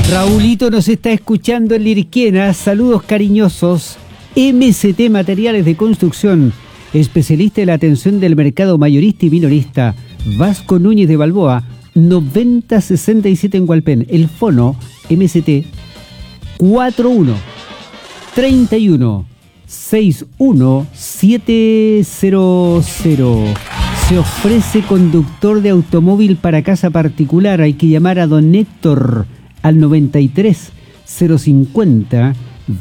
Raulito nos está escuchando en Lirquena. Saludos cariñosos. MCT Materiales de Construcción, especialista en la atención del mercado mayorista y minorista. Vasco Núñez de Balboa, 9067 en Hualpén. El fono MCT 41 31 61 700. Se ofrece conductor de automóvil para casa particular. Hay que llamar a don Héctor al 93 050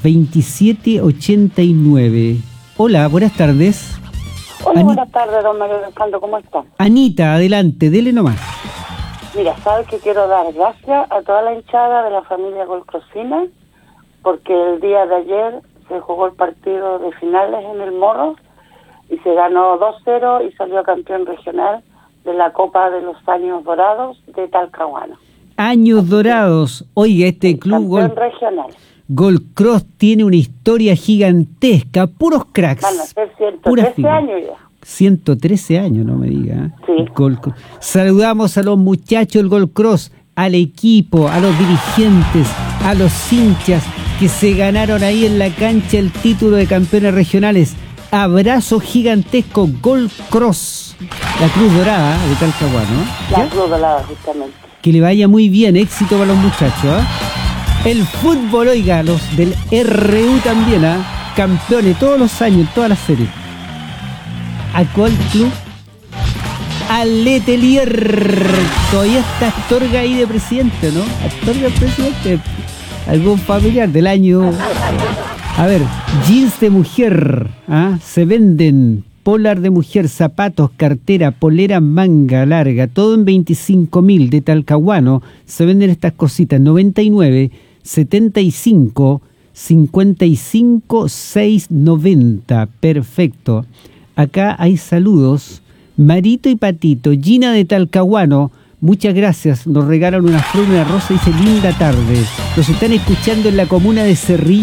2789. Hola, buenas tardes. Hola, buenas tardes, don Mario Alejandro, ¿cómo está? Anita, adelante, dele nomás. Mira, sabes que quiero dar gracias a toda la hinchada de la familia Golcrosina, porque el día de ayer se jugó el partido de finales en el Morro y se ganó 2-0 y salió campeón regional de la Copa de los Años Dorados de Talcahuano. Años Dorados. Oiga, este club Golcross tiene una historia gigantesca, puros cracks. Van a ser 113 años ya. 113 años, no me diga. Sí. Saludamos a los muchachos del Golcross, al equipo, a los dirigentes, a los hinchas que se ganaron ahí en la cancha el título de campeones regionales. Abrazo gigantesco, Golcross. La Cruz Dorada de Talcahuano. La Cruz Dorada, justamente. Que le vaya muy bien, éxito para los muchachos, ¿eh? El fútbol, oiga, los del RU también, campeones todos los años, todas las series. ¿A cuál club? Al Letelier. Todavía está Astorga ahí de presidente, ¿no? Astorga presidente. Algún familiar del año. A ver, jeans de mujer, se venden. Polar de mujer, zapatos, cartera, polera, manga larga, todo en 25.000 de Talcahuano. Se venden estas cositas, 99 75 55 690. Perfecto. Acá hay saludos. Marito y Patito, Gina de Talcahuano, muchas gracias. Nos regalan una flor, una rosa, dice linda tarde. Los están escuchando en la comuna de Cerrillo.